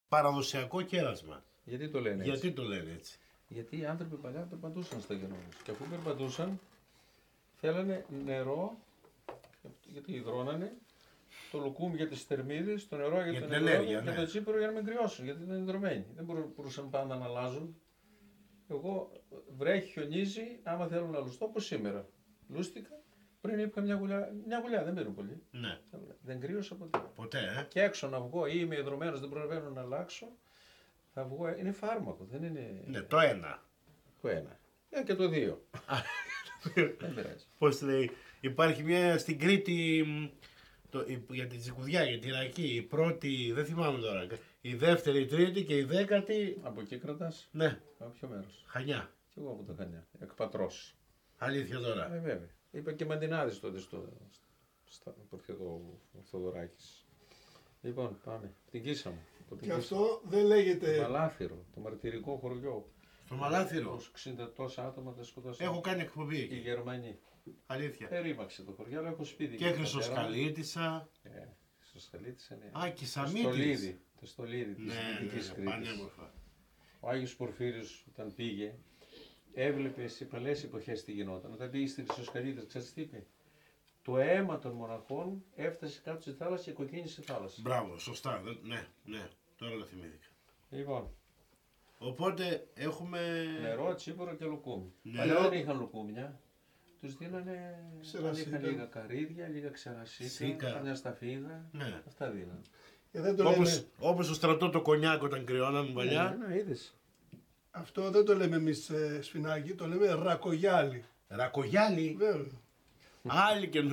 παραδοσιακό κέρασμα. Γιατί το λένε έτσι? Γιατί το λένε έτσι? Γιατί οι άνθρωποι παλιά περπατούσαν στα γενόμενα. Και αφού περπατούσαν, θέλανε νερό, γιατί υδρώνανε, το λουκούμι για τις θερμίδες, το νερό για την το ενέργεια, και ναι. το τσίπουρο για να μην κρυώσουν, γιατί ήταν υδρωμένοι. Δεν μπορούσαν πάντα να αλλάζουν. Εγώ βρέχει, χιονίζει, άμα θέλω να λουστώ, όπως σήμερα. Λούστηκα, πριν είπα μια γουλιά, δεν πήρε πολύ. Ναι. Δεν κρύωσα ποτέ. Ποτέ, Και έξω να βγω ή είμαι υδρωμένος, δεν προλαβαίνω να αλλάξω, θα βγω, είναι φάρμακο, δεν είναι Ναι, το ένα. το ένα. Και το δύο. Δεν πειράζει. Πώς λέει, υπάρχει μια στην Κρήτη για την Τσικουδιά, για τη Ρακή. Η πρώτη, δεν θυμάμαι τώρα. Η δεύτερη, η τρίτη και η δέκατη. Από εκεί κρατάς. Ναι, Από ποιο μέρος? Χανιά. Κι εγώ από τα Χανιά. Εκπατρός. Αλήθεια τώρα. Βέβαια. Είπε και Μαντινάδης τότε που ήρθε εδώ ο Θοδωράκης. Λοιπόν, πάμε. Την Κίσα μου. Και αυτό δεν λέγεται. Μαλάθυρο, το μαρτυρικό χωριό. Στο Μαλάθυρο. Ως 60 τόσα άτομα τα σκοτώσαν. Έχω κάνει εκπομπή Οι εκεί. Γερμανοί. Αλήθεια. Ρήμαξε το χωριό, αλλά έχω σπίτι. Και Χρυσοσκαλίτισσα. Χρυσοσκαλίτισσα, ναι. Α, και Σαμίτης. Το στολίδι της Δυτικής Ναι, Κρήτης. πανέμορφα. Ο Άγιος Πορφύριος όταν πήγε, έβλεπε σε παλαιές εποχές τι γινόταν. Όταν πήγε στη Χρυσοσκαλίτησα, ξέρεις τι είπε? Το αίμα των μοναχών έφτασε κάτω στη θάλασσα και κοκκίνησε η θάλασσα. Μπράβο, σωστά. Ναι, ναι. Τώρα το θυμήθηκα. Λοιπόν, Οπότε έχουμε. νερό, τσίπουρο και λουκούμι. Νερό. Παλιά δεν είχαν λουκούμια. Τους δίνανε, αν Ξερασίκα. είχαν λίγα καρύδια, λίγα ξερασίκα, Σίκα. καμιά σταφίδα. Ναι. Αυτά δίνανε. Δεν το λέμε, Όπως στο στρατό το κονιάκ όταν κρυώναμε παλιά. Ναι, είδες. αυτό δεν το λέμε εμείς σφινάκι, το λέμε ρακογιάλι. Ρακογιάλι. Βέβαια. Άλλη και